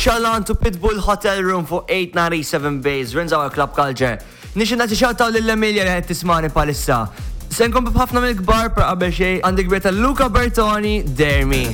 Xalan to Pitbull Hotel Room for 897 Bays, Rinzawa Club Culture. Nixin nati xawtaw l-Emilia li għed tismani palissa. Senkom bħafna mill-gbar per qabel xej għandik beta Luca Bertoni, Dare Me.